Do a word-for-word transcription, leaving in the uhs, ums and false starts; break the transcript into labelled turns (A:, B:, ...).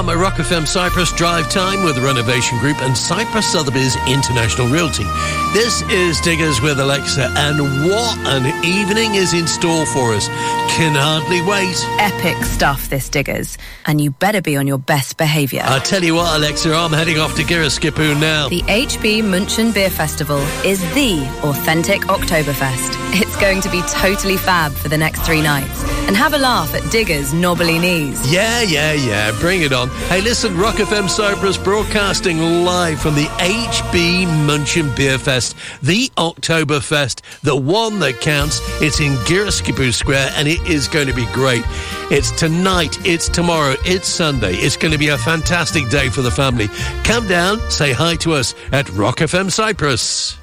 A: I'm a Rock F M Cyprus Drive Time with the Renovation Group and Cyprus Sotheby's International Realty. This is Diggers with Alexa, and what an evening is in store for us. Can hardly wait.
B: Epic stuff, this Diggers, and you better be on your best behaviour.
A: I tell you what, Alexa, I'm heading off to Giraskipu now.
B: The H B München Beer Festival is the authentic Oktoberfest. It's going to be totally fab for the next three nights, and have a laugh at Diggers' knobbly knees.
A: Yeah, yeah, yeah, bring it on. Hey, listen, Rock F M Cyprus broadcasting live from the H B München Beer Fest, the Oktoberfest, the one that counts. It's in Giraskipu Square, and it is going to be great. It's tonight, it's tomorrow, it's Sunday. It's going to be a fantastic day for the family. Come down, say hi to us at Rock F M Cyprus.